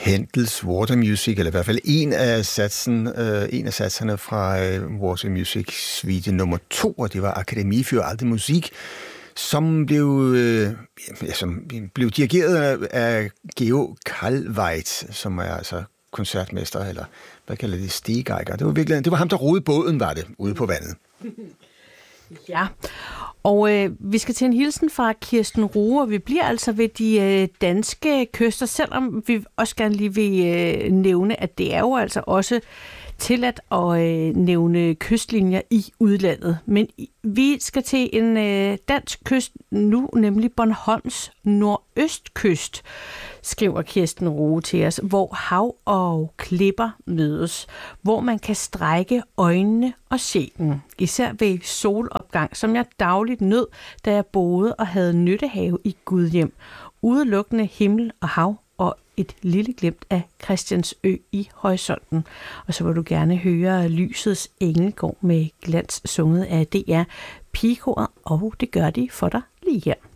Händels Water Music, eller i hvert fald en af satserne fra Water Music suite nummer 2, og det var Akademie für Alte Musik, som blev dirigeret af Georg Kalveit, som er altså koncertmester, eller hvad kalder det, stegeiger. Det var ham, der rodede båden, var det, ude på vandet. Ja, og vi skal til en hilsen fra Kirsten Ruge, og vi bliver altså ved de danske kyster, selvom vi også gerne lige vil nævne, at det er jo altså også tilladt at nævne kystlinjer i udlandet. Men vi skal til en dansk kyst nu, nemlig Bornholms nordøstkyst, skriver Kirsten Ruge til os, hvor hav og klipper mødes, hvor man kan strække øjnene og sjælen, især ved solopgang, som jeg dagligt nød, da jeg boede og havde nyttehave i Gudhjem. Udelukkende himmel og hav og et lille glimt af Christiansø i horisonten. Og så vil du gerne høre Lysets Engelgård med glans sunget af DR Pigekoret, og det gør de for dig lige her.